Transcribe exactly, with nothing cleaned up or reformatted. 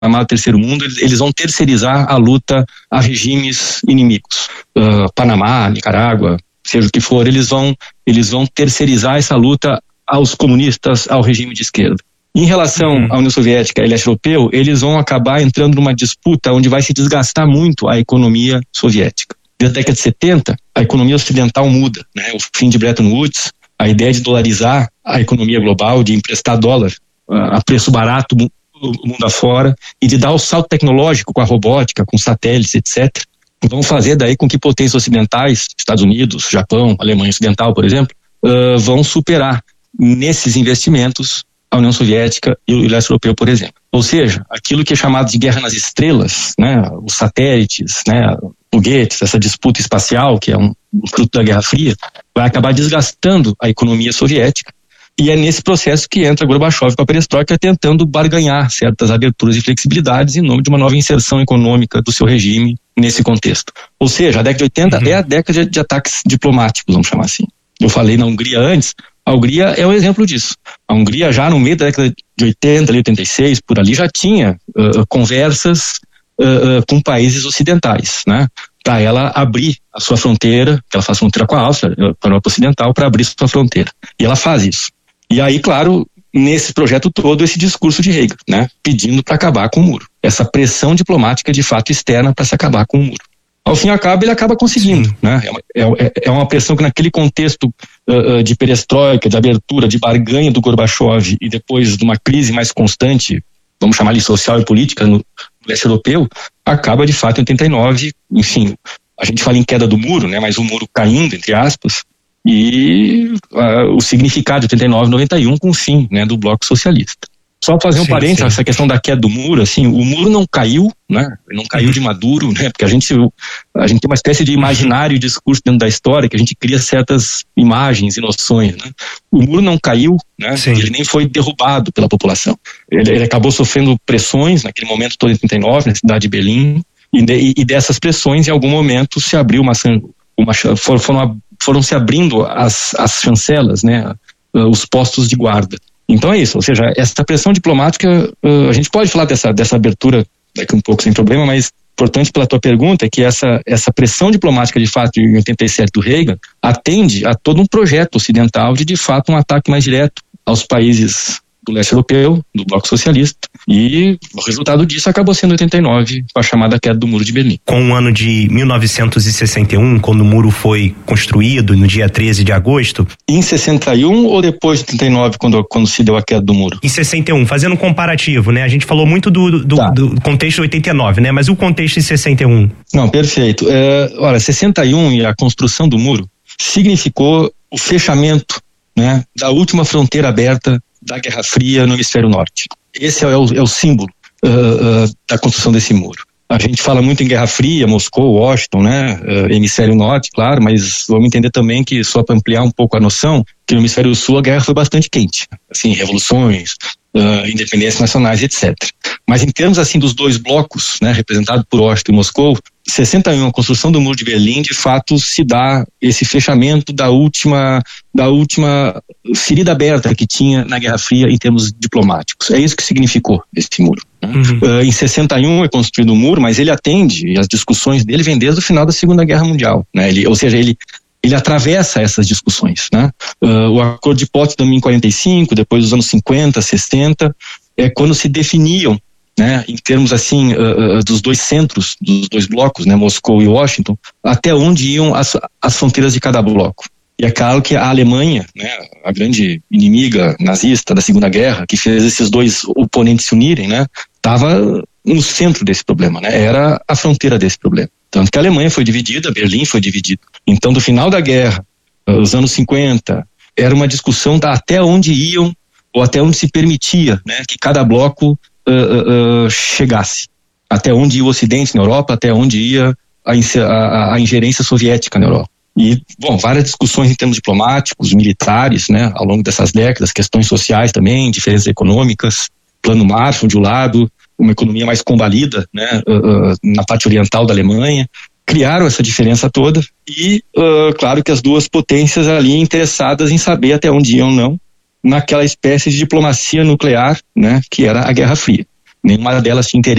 chamado terceiro mundo, eles, eles vão terceirizar a luta a regimes inimigos. Uh, Panamá, Nicarágua, seja o que for, eles vão, eles vão terceirizar essa luta aos comunistas, ao regime de esquerda. Em relação uhum. à União Soviética e leste europeu, eles vão acabar entrando numa disputa onde vai se desgastar muito a economia soviética. Na década de setenta, a economia ocidental muda, né? O fim de Bretton Woods, a ideia de dolarizar a economia global, de emprestar dólar a preço barato o mundo afora e de dar o salto tecnológico com a robótica, com satélites, etcétera, vão fazer daí com que potências ocidentais, Estados Unidos, Japão, Alemanha Ocidental, por exemplo, uh, vão superar nesses investimentos a União Soviética e o leste europeu, por exemplo. Ou seja, aquilo que é chamado de guerra nas estrelas, né, os satélites, né, foguetes, essa disputa espacial, que é um, um fruto da Guerra Fria, vai acabar desgastando a economia soviética. E é nesse processo que entra Gorbachev com a perestroika, tentando barganhar certas aberturas e flexibilidades em nome de uma nova inserção econômica do seu regime nesse contexto. Ou seja, a década de oitenta uhum. é a década de ataques diplomáticos, vamos chamar assim. Eu falei na Hungria antes, a Hungria é um exemplo disso. A Hungria já no meio da década de oitenta, oitenta e seis, por ali, já tinha uh, conversas uh, uh, com países ocidentais, né? Para ela abrir a sua fronteira, que ela faz fronteira com a Áustria, para a Europa Ocidental, para abrir sua fronteira. E ela faz isso. E aí, claro, nesse projeto todo, esse discurso de Reagan, né? Pedindo para acabar com o muro. Essa pressão diplomática de fato externa para se acabar com o muro. Ao fim e ao cabo, ele acaba conseguindo, Sim. né? É, é, é uma pressão que naquele contexto uh, de perestroika, de abertura, de barganha do Gorbachev e depois de uma crise mais constante, vamos chamar de social e política no, no leste europeu, acaba de fato em oitenta e nove, enfim, a gente fala em queda do muro, né? Mas o muro caindo, entre aspas, e uh, o significado de oitenta e nove, noventa e um com o fim, né, do bloco socialista. Só fazer um sim, parênteses, sim. essa questão da queda do muro, assim, o muro não caiu, né? Não caiu uhum. de Maduro, né? Porque a gente, a gente tem uma espécie de imaginário e discurso dentro da história que a gente cria certas imagens e noções, né? O muro não caiu, né? Ele nem foi derrubado pela população. Ele, ele acabou sofrendo pressões naquele momento todo em oitenta e nove, na cidade de Berlim, e, de, e dessas pressões, em algum momento, se abriu uma, uma foram, foram, foram se abrindo as, as chancelas, né? Os postos de guarda. Então é isso, ou seja, essa pressão diplomática, uh, a gente pode falar dessa, dessa abertura daqui um pouco sem problema, mas importante pela tua pergunta é que essa, essa pressão diplomática de fato em oitenta e sete do Reagan atende a todo um projeto ocidental de de fato um ataque mais direto aos países do leste europeu, do bloco socialista, e o resultado disso acabou sendo oitenta e nove, com a chamada queda do Muro de Berlim. Com o ano de mil novecentos e sessenta e um, quando o muro foi construído, no dia treze de agosto... Em sessenta e um ou depois de oitenta e nove, quando, quando se deu a queda do muro? Em sessenta e um, fazendo um comparativo, né? A gente falou muito do, do, tá. do contexto de oitenta e nove, né? Mas o contexto em sessenta e um? Não, perfeito. É, olha, sessenta e um e a construção do muro significou o fechamento, né, da última fronteira aberta da Guerra Fria no Hemisfério Norte. Esse é o, é o símbolo uh, uh, da construção desse muro. A gente fala muito em Guerra Fria, Moscou, Washington, né, uh, Hemisfério Norte, claro, mas vamos entender também que, só para ampliar um pouco a noção, que no Hemisfério Sul a guerra foi bastante quente. Assim, revoluções, uh, independências nacionais, etcétera. Mas em termos assim dos dois blocos, né, representados por Washington e Moscou, sessenta e um, a construção do Muro de Berlim, de fato se dá esse fechamento da última, da última ferida aberta que tinha na Guerra Fria em termos diplomáticos. É isso que significou esse muro. Né? Uhum. Uh, em sessenta e um é construído o muro, mas ele atende, e as discussões dele vêm desde o final da Segunda Guerra Mundial. Né? Ele, ou seja, ele ele atravessa essas discussões, né? Uh, o Acordo de Potsdam em quarenta e cinco, depois dos anos cinquenta, sessenta, é quando se definiam, né, em termos assim, uh, uh, dos dois centros, dos dois blocos, né, Moscou e Washington, até onde iam as, as fronteiras de cada bloco. E é claro que a Alemanha, né, a grande inimiga nazista da Segunda Guerra, que fez esses dois oponentes se unirem, né, estava no centro desse problema, né, era a fronteira desse problema. Tanto que a Alemanha foi dividida, Berlim foi dividido. Então, do final da guerra, os anos cinquenta, era uma discussão da até onde iam, ou até onde se permitia, né, que cada bloco uh, uh, chegasse. Até onde ia o Ocidente na Europa, até onde ia a, a, a ingerência soviética na Europa. E, bom, várias discussões em termos diplomáticos, militares, né, ao longo dessas décadas, questões sociais também, diferenças econômicas, Plano Marshall de um lado, uma economia mais combalida, né, uh, uh, na parte oriental da Alemanha, criaram essa diferença toda e, uh, claro que as duas potências ali interessadas em saber até onde iam ou não naquela espécie de diplomacia nuclear, né, que era a Guerra Fria. nenhuma delas tinha interesse